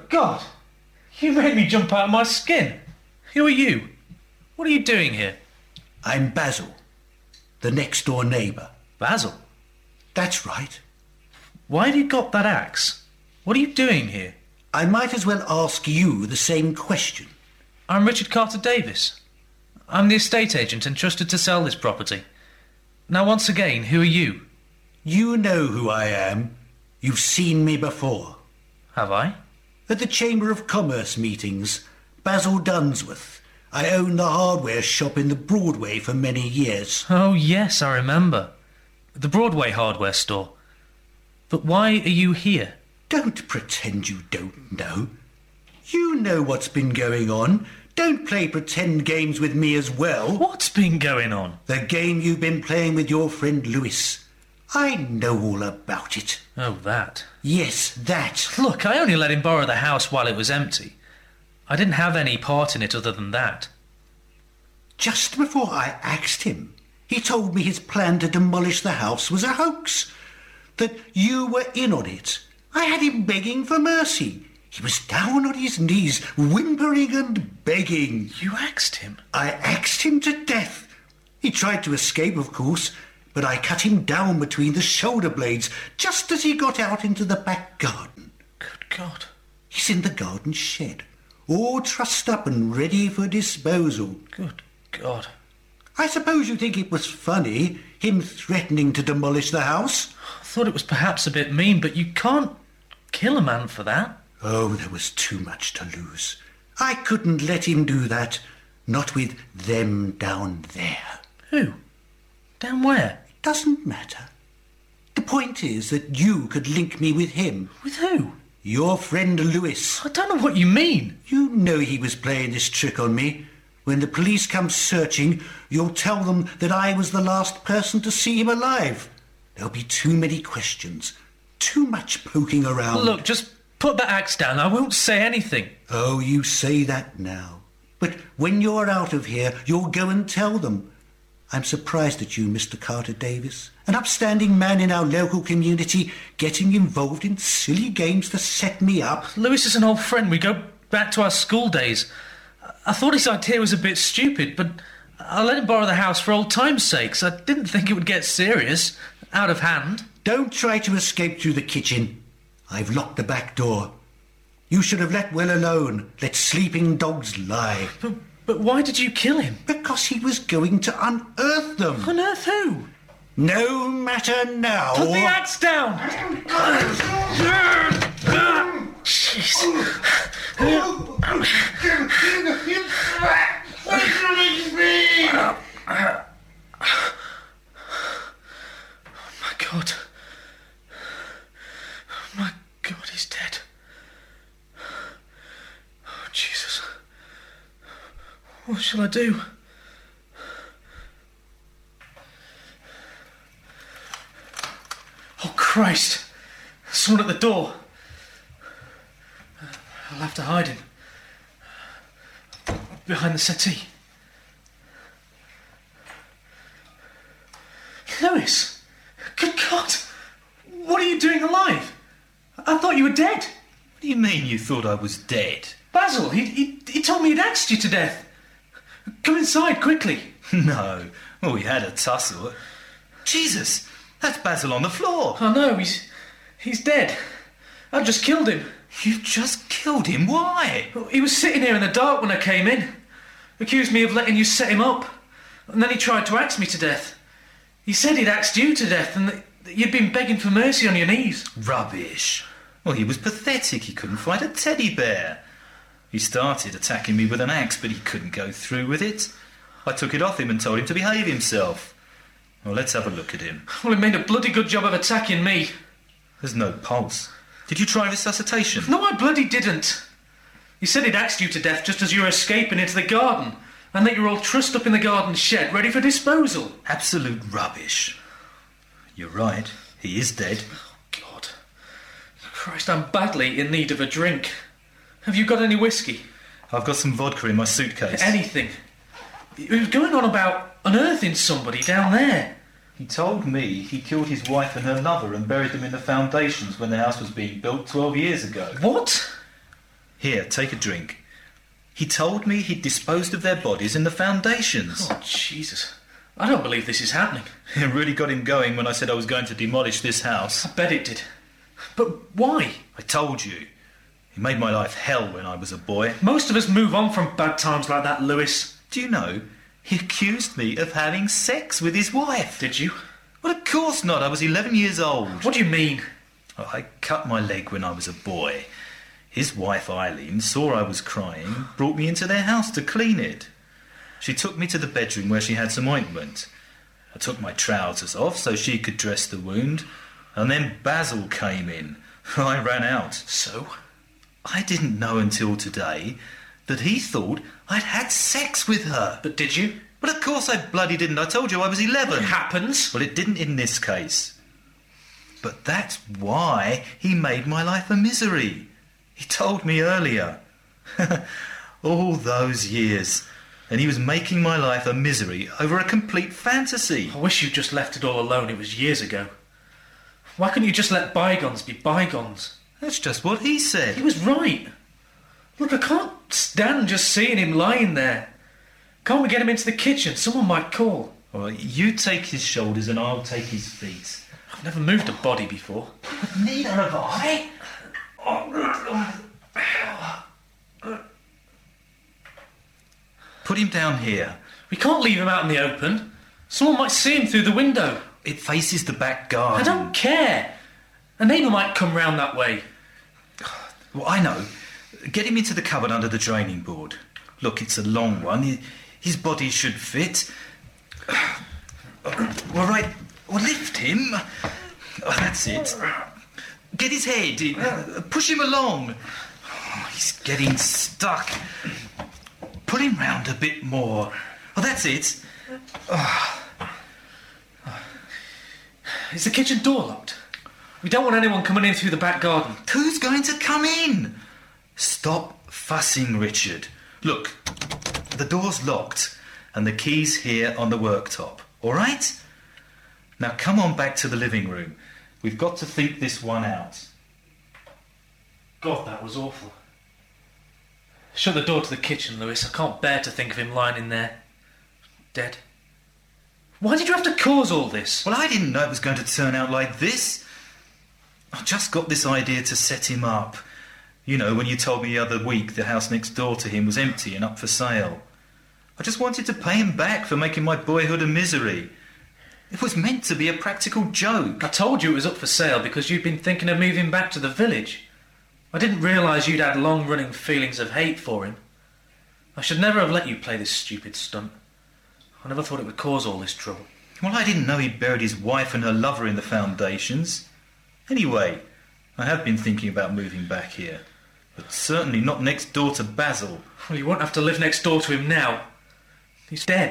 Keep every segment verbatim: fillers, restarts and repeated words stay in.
Good God! You made me jump out of my skin. Who are you? What are you doing here? I'm Basil, the next-door neighbour. Basil? That's right. Why have you got that axe? What are you doing here? I might as well ask you the same question. I'm Richard Carter Davis. I'm the estate agent entrusted to sell this property. Now, once again, who are you? You know who I am. You've seen me before. Have I? At the Chamber of Commerce meetings, Basil Dunsworth. I owned the hardware shop in the Broadway for many years. Oh, yes, I remember. The Broadway hardware store. But why are you here? Don't pretend you don't know. You know what's been going on. Don't play pretend games with me as well. What's been going on? The game you've been playing with your friend Lewis. I know all about it. Oh, that. Yes, that. Look, I only let him borrow the house while it was empty. I didn't have any part in it other than that. Just before I axed him, he told me his plan to demolish the house was a hoax. That you were in on it. I had him begging for mercy. He was down on his knees, whimpering and begging. You axed him? I axed him to death. He tried to escape, of course, but I cut him down between the shoulder blades just as he got out into the back garden. Good God. He's in the garden shed, all trussed up and ready for disposal. Good God. I suppose you think it was funny, him threatening to demolish the house? I thought it was perhaps a bit mean, but you can't kill a man for that. Oh, there was too much to lose. I couldn't let him do that. Not with them down there. Who? Down where? It doesn't matter. The point is that you could link me with him. With who? Your friend Lewis. I don't know what you mean. You know he was playing this trick on me. When the police come searching, you'll tell them that I was the last person to see him alive. There'll be too many questions. Too much poking around. Look, just put that axe down. I won't say anything. Oh, you say that now. But when you're out of here, you'll go and tell them. I'm surprised at you, Mister Carter Davis, an upstanding man in our local community, getting involved in silly games to set me up. Lewis is an old friend. We go back to our school days. I thought his idea was a bit stupid, but I let him borrow the house for old time's sakes. I didn't think it would get serious, out of hand. Don't try to escape through the kitchen. I've locked the back door. You should have let well alone. Let sleeping dogs lie. But, but why did you kill him? Because he was going to unearth them. Unearth who? No matter now. Put the axe down! Jeez. Oh my God. Oh my God, he's dead. Oh, Jesus. What shall I do? Oh, Christ. Someone at the door. I'll have to hide him. Behind the settee. Lewis! Good God! What are you doing alive? I thought you were dead. What do you mean you thought I was dead? Basil, he, he, he told me he'd axed you to death. Come inside, quickly. No. Well, we had a tussle. Jesus! That's Basil on the floor. I know, he's, he's dead. I just killed him. You just killed him? Why? He was sitting here in the dark when I came in. Accused me of letting you set him up. And then he tried to axe me to death. He said he'd axed you to death and that you'd been begging for mercy on your knees. Rubbish. Well, he was pathetic. He couldn't fight a teddy bear. He started attacking me with an axe, but he couldn't go through with it. I took it off him and told him to behave himself. Well, let's have a look at him. Well, he made a bloody good job of attacking me. There's no pulse. Did you try resuscitation? No, I bloody didn't. He said he'd axed you to death just as you were escaping into the garden, and that you were all trussed up in the garden shed, ready for disposal. Absolute rubbish. You're right. He is dead. Oh, God. Christ, I'm badly in need of a drink. Have you got any whiskey? I've got some vodka in my suitcase. Anything. He was going on about unearthing somebody down there. He told me he killed his wife and her lover and buried them in the foundations when the house was being built twelve years ago. What? Here, take a drink. He told me he'd disposed of their bodies in the foundations. Oh, Jesus. I don't believe this is happening. It really got him going when I said I was going to demolish this house. I bet it did. But why? I told you. He made my life hell when I was a boy. Most of us move on from bad times like that, Lewis. Do you know, he accused me of having sex with his wife. Did you? Well, of course not. I was eleven years old. What do you mean? Oh, I cut my leg when I was a boy. His wife, Eileen, saw I was crying, brought me into their house to clean it. She took me to the bedroom where she had some ointment. I took my trousers off so she could dress the wound, and then Basil came in. I ran out. So? I didn't know until today that he thought I'd had sex with her. But did you? Well, of course I bloody didn't. I told you I was eleven. It happens. Well, it didn't in this case. But that's why he made my life a misery. He told me earlier. All those years. And he was making my life a misery over a complete fantasy. I wish you'd just left it all alone. It was years ago. Why couldn't you just let bygones be bygones? That's just what he said. He was right. Look, I can't stand just seeing him lying there. Can't we get him into the kitchen? Someone might call. Well, you take his shoulders and I'll take his feet. I've never moved a body before. Neither have I. Put him down here. We can't leave him out in the open. Someone might see him through the window. It faces the back garden. I don't care. A neighbour might come round that way. Well, I know. Get him into the cupboard under the draining board. Look, it's a long one. His body should fit. All right. Well, lift him. Oh, that's it. Get his head. Push him along. Oh, he's getting stuck. Pull him round a bit more. Oh, that's it. Oh. Is the kitchen door locked? We don't want anyone coming in through the back garden. Who's going to come in? Stop fussing, Richard. Look, the door's locked and the key's here on the worktop. All right? Now come on back to the living room. We've got to think this one out. God, that was awful. Shut the door to the kitchen, Lewis. I can't bear to think of him lying in there. Dead. Why did you have to cause all this? Well, I didn't know it was going to turn out like this. I just got this idea to set him up. You know, when you told me the other week the house next door to him was empty and up for sale. I just wanted to pay him back for making my boyhood a misery. It was meant to be a practical joke. I told you it was up for sale because you'd been thinking of moving back to the village. I didn't realise you'd had long-running feelings of hate for him. I should never have let you play this stupid stunt. I never thought it would cause all this trouble. Well, I didn't know he'd buried his wife and her lover in the foundations. Anyway, I have been thinking about moving back here. But certainly not next door to Basil. Well, you won't have to live next door to him now. He's dead.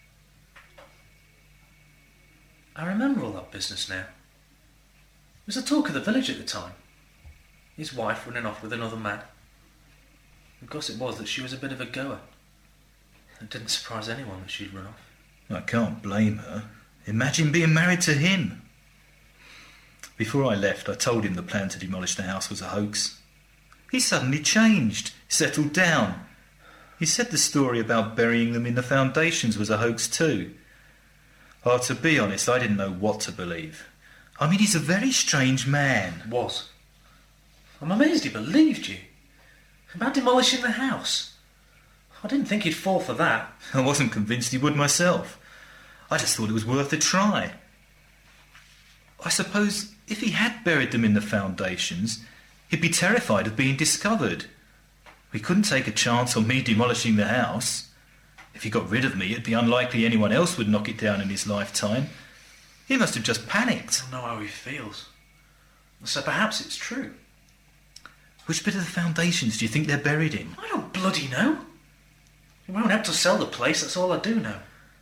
I remember all that business now. It was the talk of the village at the time. His wife running off with another man. The gossip was that she was a bit of a goer. It didn't surprise anyone that she'd run off. I can't blame her. Imagine being married to him. Before I left, I told him the plan to demolish the house was a hoax. He suddenly changed, settled down. He said the story about burying them in the foundations was a hoax too. Oh, to be honest, I didn't know what to believe. I mean, he's a very strange man. Was. I'm amazed he believed you. About demolishing the house. I didn't think he'd fall for that. I wasn't convinced he would myself. I just thought it was worth a try. I suppose if he had buried them in the foundations, he'd be terrified of being discovered. We couldn't take a chance on me demolishing the house. If he got rid of me, it'd be unlikely anyone else would knock it down in his lifetime. He must have just panicked. I don't know how he feels. So perhaps it's true. Which bit of the foundations do you think they're buried in? I don't bloody know. We won't have to sell the place, that's all I do know.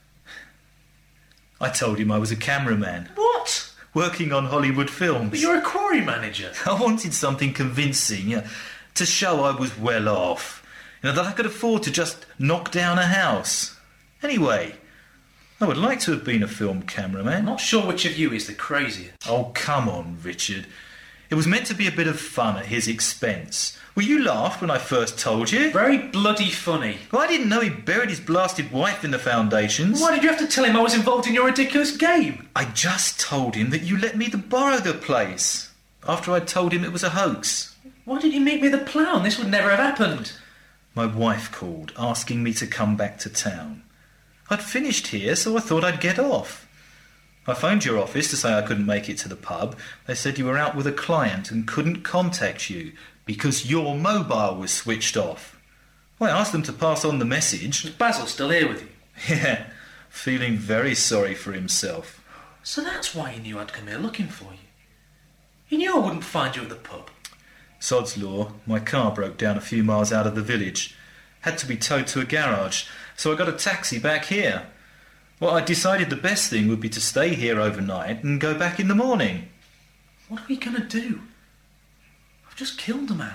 I told him I was a cameraman. What? Working on Hollywood films. But you're a quarry manager. I wanted something convincing, you know, to show I was well off. You know, that I could afford to just knock down a house. Anyway, I would like to have been a film cameraman. I'm not sure which of you is the crazier. Oh, come on, Richard. It was meant to be a bit of fun at his expense. Well, you laughed when I first told you. Very bloody funny. Well, I didn't know he buried his blasted wife in the foundations. Why did you have to tell him I was involved in your ridiculous game? I just told him that you let me to borrow the place, after I'd told him it was a hoax. Why didn't you meet me at the Plough? This would never have happened. My wife called, asking me to come back to town. I'd finished here, so I thought I'd get off. I phoned your office to say I couldn't make it to the pub. They said you were out with a client and couldn't contact you because your mobile was switched off. Well, I asked them to pass on the message. Is Basil still here with you? Yeah, feeling very sorry for himself. So that's why you knew I'd come here looking for you. You knew I wouldn't find you at the pub. Sod's law, my car broke down a few miles out of the village. Had to be towed to a garage, so I got a taxi back here. Well, I decided the best thing would be to stay here overnight and go back in the morning. What are we going to do? I've just killed a man.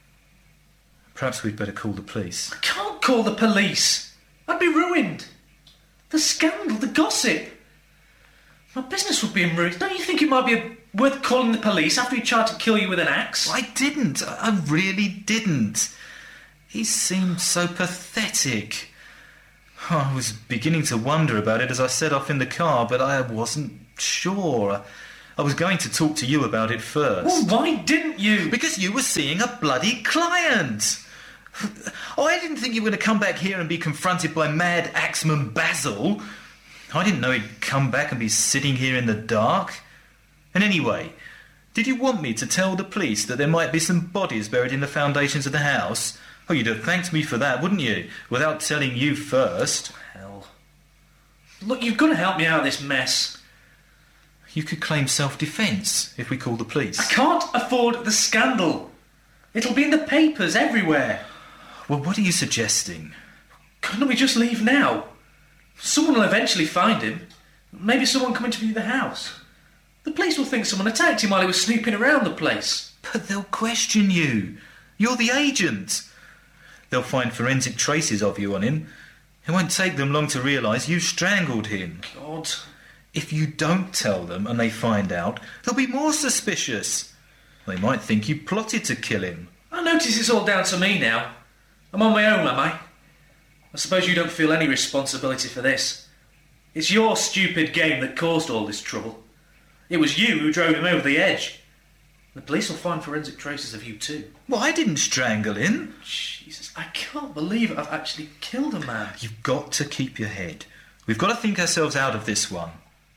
Perhaps we'd better call the police. I can't call the police. I'd be ruined. The scandal, the gossip. My business would be in ruins. Don't you think it might be worth calling the police after he tried to kill you with an axe? I didn't. I really didn't. He seemed so pathetic. I was beginning to wonder about it as I set off in the car, but I wasn't sure. I was going to talk to you about it first. Well, why didn't you? Because you were seeing a bloody client. Oh, I didn't think you were going to come back here and be confronted by mad axeman Basil. I didn't know he'd come back and be sitting here in the dark. And anyway, did you want me to tell the police that there might be some bodies buried in the foundations of the house? Oh, you'd have thanked me for that, wouldn't you? Without telling you first. Hell. Look, you've got to help me out of this mess. You could claim self-defence if we call the police. I can't afford the scandal. It'll be in the papers everywhere. Well, what are you suggesting? Couldn't we just leave now? Someone will eventually find him. Maybe someone coming to view the house. The police will think someone attacked him while he was snooping around the place. But they'll question you. You're the agent. They'll find forensic traces of you on him. It won't take them long to realise you strangled him. God. If you don't tell them and they find out, they'll be more suspicious. They might think you plotted to kill him. I notice it's all down to me now. I'm on my own, am I? I suppose you don't feel any responsibility for this. It's your stupid game that caused all this trouble. It was you who drove him over the edge. The police will find forensic traces of you too. Well, I didn't strangle him. Jesus, I can't believe I've actually killed a man. You've got to keep your head. We've got to think ourselves out of this one.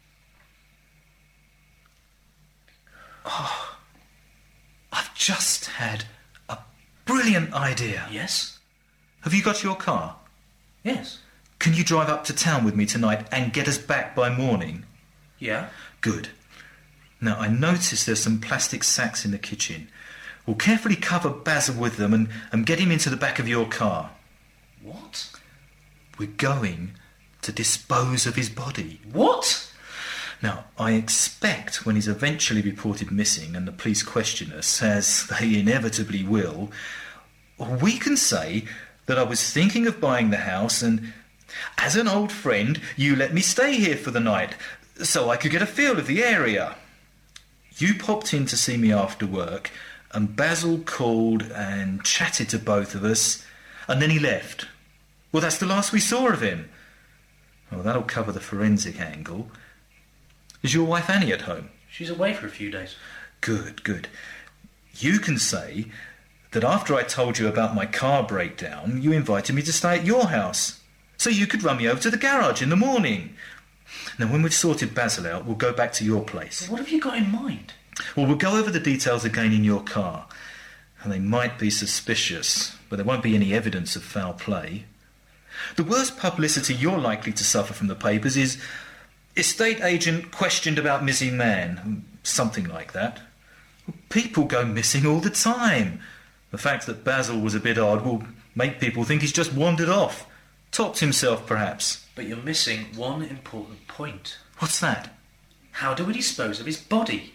Oh, I've just had a brilliant idea. Yes? Have you got your car? Yes. Can you drive up to town with me tonight and get us back by morning? Yeah? Good. Now, I notice there's some plastic sacks in the kitchen. We'll carefully cover Basil with them and, and get him into the back of your car. What? We're going to dispose of his body. What? Now, I expect when he's eventually reported missing and the police question us, as they inevitably will, we can say that I was thinking of buying the house and, as an old friend, you let me stay here for the night so I could get a feel of the area. You popped in to see me after work and Basil called and chatted to both of us and then he left. Well, that's the last we saw of him. Well, that'll cover the forensic angle. Is your wife Annie at home? She's away for a few days. Good, good. You can say that after I told you about my car breakdown, you invited me to stay at your house, so you could run me over to the garage in the morning. Now, when we've sorted Basil out, we'll go back to your place. What have you got in mind? Well, we'll go over the details again in your car, and they might be suspicious, but there won't be any evidence of foul play. The worst publicity you're likely to suffer from the papers is estate agent questioned about missing man, something like that. People go missing all the time. The fact that Basil was a bit odd will make people think he's just wandered off. Topped himself, perhaps. But you're missing one important point. What's that? How do we dispose of his body?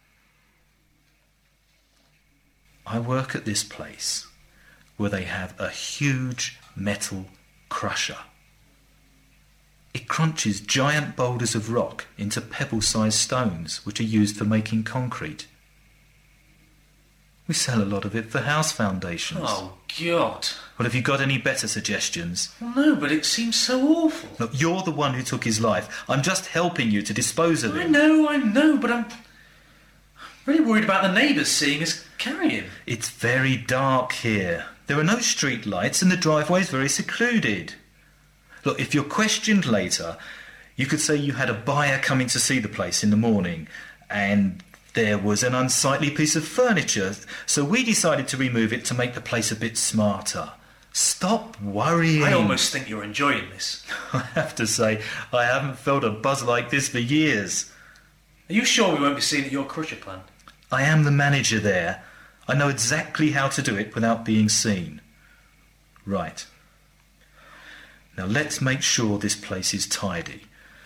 I work at this place where they have a huge metal crusher. It crunches giant boulders of rock into pebble-sized stones which are used for making concrete. We sell a lot of it for house foundations. Oh, God. Well, have you got any better suggestions? Well, no, but it seems so awful. Look, you're the one who took his life. I'm just helping you to dispose of I him. know, I know, but I'm really worried about the neighbours seeing us carry him. It's very dark here. There are no street lights and the driveway is very secluded. Look, if you're questioned later, you could say you had a buyer coming to see the place in the morning and there was an unsightly piece of furniture, so we decided to remove it to make the place a bit smarter. Stop worrying. I almost think you're enjoying this. I have to say, I haven't felt a buzz like this for years. Are you sure we won't be seen at your crusher plant? I am the manager there. I know exactly how to do it without being seen. Right. Now let's make sure this place is tidy.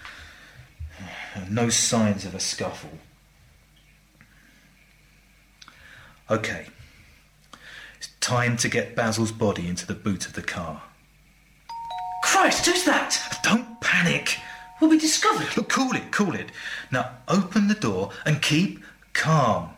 No signs of a scuffle. Okay. It's time to get Basil's body into the boot of the car. Christ, who's that? Don't panic. We'll be discovered. Look, cool it, cool it. Now open the door and keep calm.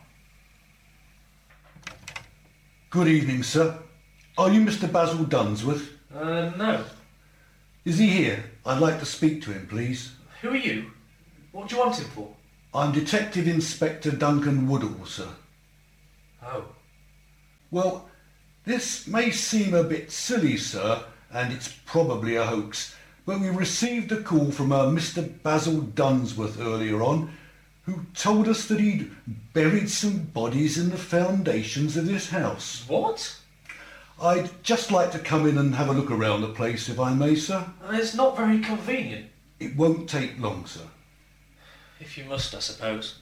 Good evening, sir. Are you Mister Basil Dunsworth? Uh, no. Is he here? I'd like to speak to him, please. Who are you? What do you want him for? I'm Detective Inspector Duncan Woodall, sir. Oh. Well, this may seem a bit silly, sir, and it's probably a hoax, but we received a call from a Mister Basil Dunsworth earlier on, who told us that he'd buried some bodies in the foundations of this house. What? I'd just like to come in and have a look around the place, if I may, sir. Uh, It's not very convenient. It won't take long, sir. If you must, I suppose.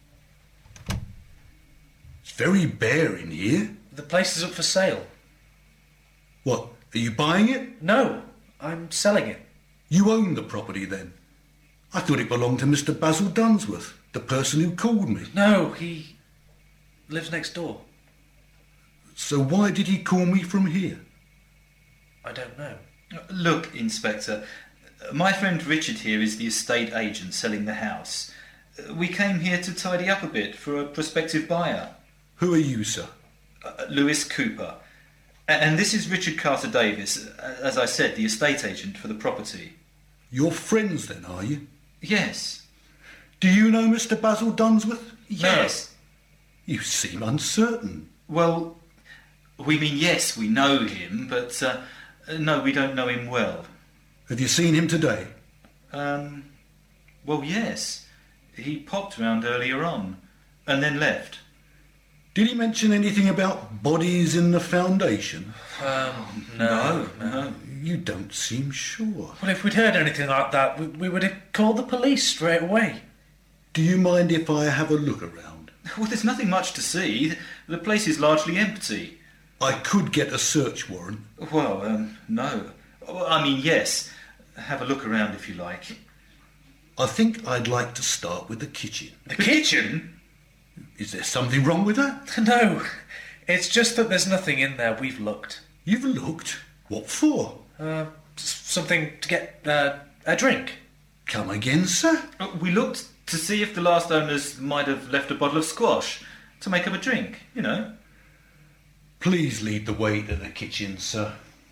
It's very bare in here. The place is up for sale. What, are you buying it? No, I'm selling it. You own the property, then? I thought it belonged to Mister Basil Dunsworth, the person who called me. No, he lives next door. So why did he call me from here? I don't know. Look, Inspector, my friend Richard here is the estate agent selling the house. We came here to tidy up a bit for a prospective buyer. Who are you, sir? Uh, Lewis Cooper. A- And this is Richard Carter Davis, uh, as I said, the estate agent for the property. You're friends, then, are you? Yes. Do you know Mister Basil Dunsworth? Yes. You seem uncertain. Well, we mean yes, we know him, but uh, no, we don't know him well. Have you seen him today? Um, well, yes. He popped round earlier on, and then left. Did he mention anything about bodies in the foundation? Um, no, No, no. You don't seem sure. Well, if we'd heard anything like that, we, we would have called the police straight away. Do you mind if I have a look around? Well, there's nothing much to see. The place is largely empty. I could get a search warrant. Well, um, no. Well, I mean, yes. Have a look around if you like. I think I'd like to start with the kitchen. The kitchen? Is there something wrong with that? No, it's just that there's nothing in there. We've looked. You've looked? What for? Uh, s- something to get uh, a drink. Come again, sir? Uh, We looked to see if the last owners might have left a bottle of squash to make up a drink, you know. Please lead the way to the kitchen, sir.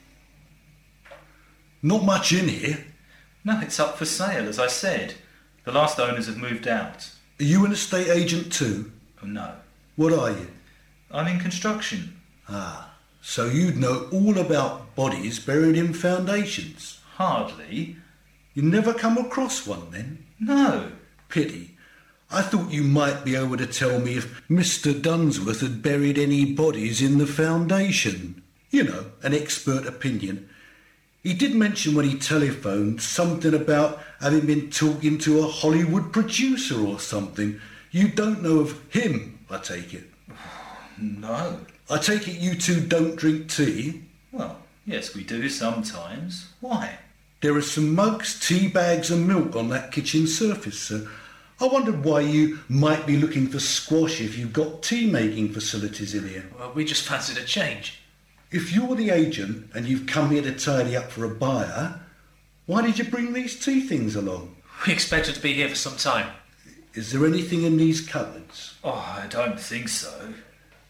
Not much in here. No, it's up for sale, as I said. The last owners have moved out. Are you an estate agent too? Oh, no. What are you? I'm in construction. Ah, so you'd know all about bodies buried in foundations. Hardly. You never come across one then? No. Pity. I thought you might be able to tell me if Mister Dunsworth had buried any bodies in the foundation. You know, an expert opinion. He did mention when he telephoned something about having been talking to a Hollywood producer or something. You don't know of him, I take it. No. I take it you two don't drink tea? Well, yes, we do sometimes. Why? There are some mugs, tea bags and milk on that kitchen surface, sir. I wondered why you might be looking for squash if you've got tea-making facilities in here. Well, we just fancied a change. If you're the agent and you've come here to tidy up for a buyer, why did you bring these tea things along? We expected to be here for some time. Is there anything in these cupboards? Oh, I don't think so.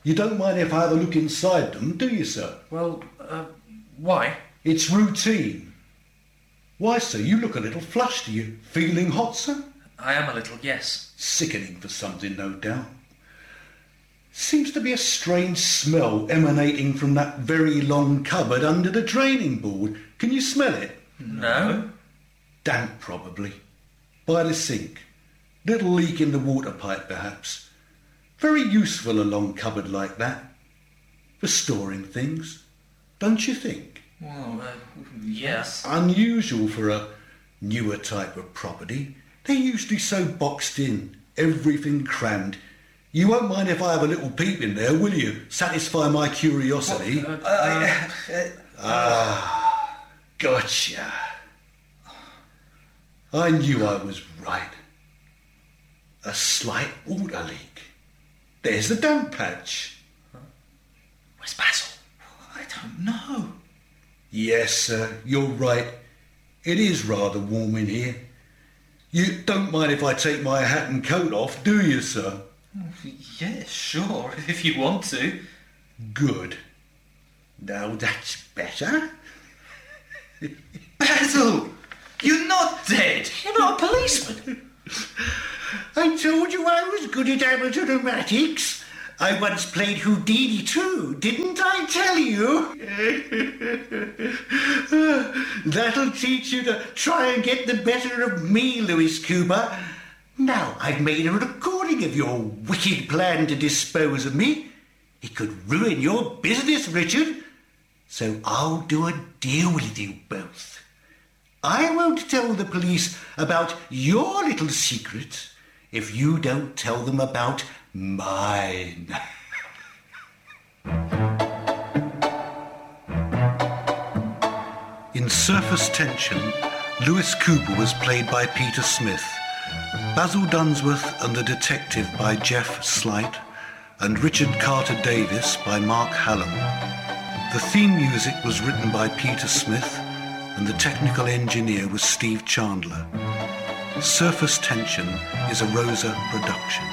You don't mind if I have a look inside them, do you, sir? Well, uh, why? It's routine. Why, sir, you look a little flushed. Are you feeling hot, sir? I am a little, yes. Sickening for something, no doubt. Seems to be a strange smell emanating from that very long cupboard under the draining board. Can you smell it? No. Damp, probably. By the sink. Little leak in the water pipe, perhaps. Very useful, a long cupboard like that. For storing things. Don't you think? Well, uh, yes. Unusual for a newer type of property. They're usually so boxed in. Everything crammed. You won't mind if I have a little peep in there, will you? Satisfy my curiosity. What, uh, uh, uh, ah, gotcha. I knew I was right. A slight water leak. There's the damp patch. Where's Basil? I don't know. Yes, sir, you're right. It is rather warm in here. You don't mind if I take my hat and coat off, do you, sir? Yeah, sure, if you want to. Good. Now that's better. Basil! You're not dead! You're not a policeman. I told you I was good at amateur dramatics. I once played Houdini too, didn't I tell you? That'll teach you to try and get the better of me, Lewis Cooper. Now I've made a recording of your wicked plan to dispose of me. It could ruin your business, Richard. So I'll do a deal with you both. I won't tell the police about your little secret if you don't tell them about mine. In Surface Tension, Lewis Cooper was played by Peter Smith, Basil Dunsworth and the Detective by Jeff Slight, and Richard Carter Davis by Mark Hallam. The theme music was written by Peter Smith, and the technical engineer was Steve Chandler. Surface Tension is a Rosa production.